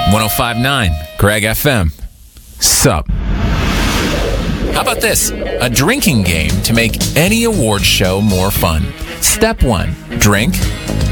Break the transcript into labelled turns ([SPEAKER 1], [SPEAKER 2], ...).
[SPEAKER 1] 1059 Greg FM. Sup? How about this? A drinking game to make any award show more fun. Step 1, drink.